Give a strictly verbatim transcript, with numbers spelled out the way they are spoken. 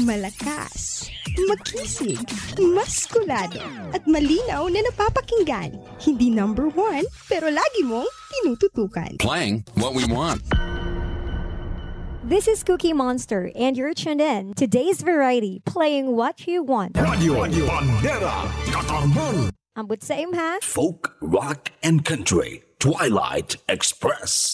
Malakas, makisig, maskulado, at malinaw na napapakinggan. Hindi number one, pero lagi mong tinututukan. Playing what we want. This is Cookie Monster, and you're tuned in to Today's Variety, playing what you want. Radio, Radio Bandera, Katarman. Ambot sa imha. Folk, rock, and country. Twilight Express.